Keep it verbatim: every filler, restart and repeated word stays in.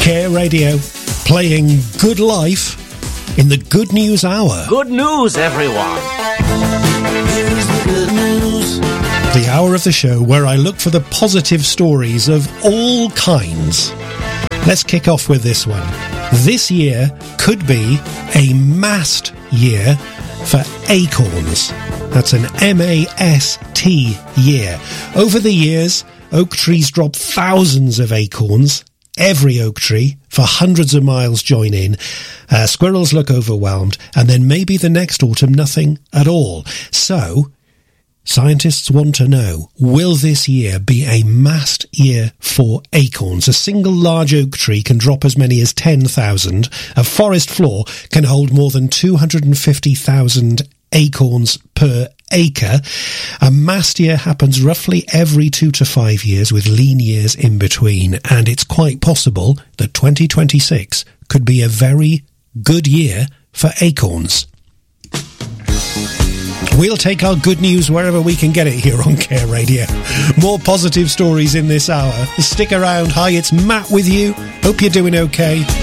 Care Radio, playing Good Life in the Good News Hour. Good news, everyone. Here's the good news. The hour of the show where I look for the positive stories of all kinds. Let's kick off with this one. This year could be a mast year for acorns. That's an M A S T year. Over the years, oak trees drop thousands of acorns. Every oak tree for hundreds of miles join in. Uh, squirrels look overwhelmed, and then maybe the next autumn nothing at all. So, scientists want to know, will this year be a mast year for acorns? A single large oak tree can drop as many as ten thousand. A forest floor can hold more than two hundred fifty thousand acorns per acre. A mast year happens roughly every two to five years with lean years in between, and it's quite possible that twenty twenty-six could be a very good year for acorns. We'll take our good news wherever we can get it here on Care Radio. More positive stories in this hour. Stick around. Hi, it's Matt with you. Hope you're doing okay.